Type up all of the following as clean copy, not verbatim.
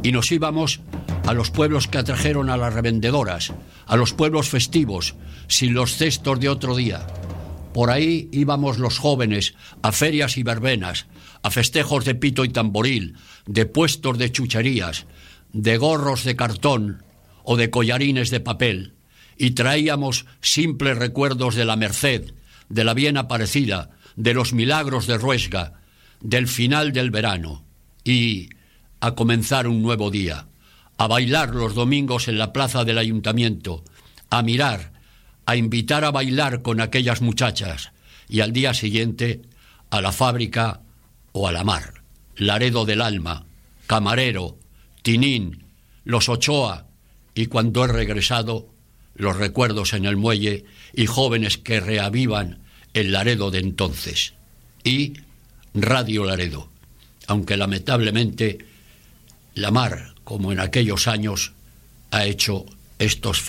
y nos íbamos a los pueblos que atrajeron a las revendedoras, a los pueblos festivos, sin los cestos de otro día. Por ahí íbamos los jóvenes a ferias y verbenas, a festejos de pito y tamboril, de puestos de chucherías, de gorros de cartón o de collarines de papel, y traíamos simples recuerdos de la Merced, de la Bien Aparecida, de los milagros de Ruesga, del final del verano, y a comenzar un nuevo día, a bailar los domingos en la plaza del ayuntamiento, a mirar, a invitar a bailar con aquellas muchachas, y al día siguiente a la fábrica o a la mar, Laredo del Alma, Camarero, Tinín, los Ochoa, y cuando he regresado, los recuerdos en el muelle y jóvenes que reavivan el Laredo de entonces. Y Radio Laredo, aunque lamentablemente la mar, como en aquellos años, ha hecho estos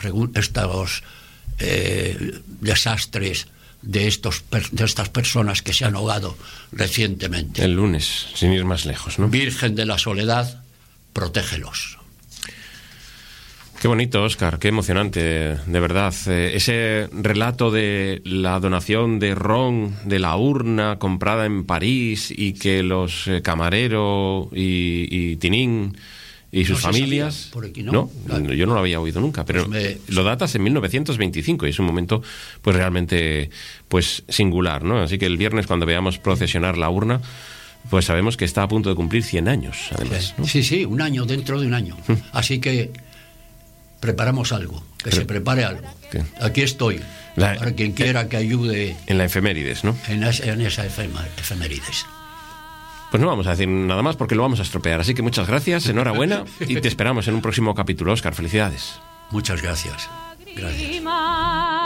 desastres de estas personas que se han ahogado recientemente. El lunes, sin ir más lejos, ¿no? Virgen de la Soledad, protégelos. Qué bonito, Óscar, qué emocionante, de verdad. Ese relato de la donación de ron de la urna comprada en París y que los Camarero y Tinín y sus familias... Por aquí no. Claro. Yo no lo había oído nunca, pero lo datas en 1925 y es un momento pues realmente pues singular, ¿no? Así que el viernes, cuando veamos procesionar la urna, pues sabemos que está a punto de cumplir 100 años, además, ¿no? Sí, un año, dentro de un año. Así que preparamos algo, se prepare algo. ¿Qué? Aquí estoy, para quien quiera que ayude. En la efemérides, ¿no? En esa efemérides. Pues no vamos a decir nada más porque lo vamos a estropear. Así que muchas gracias, enhorabuena, y te esperamos en un próximo capítulo, Óscar. Felicidades. Muchas gracias. Gracias.